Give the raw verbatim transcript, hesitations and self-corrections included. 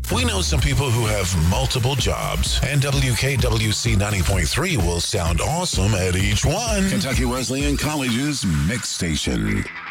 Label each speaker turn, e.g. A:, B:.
A: We know some people who have multiple jobs, and W K W C ninety point three will sound awesome at each one.
B: Kentucky Wesleyan College's Mix Station.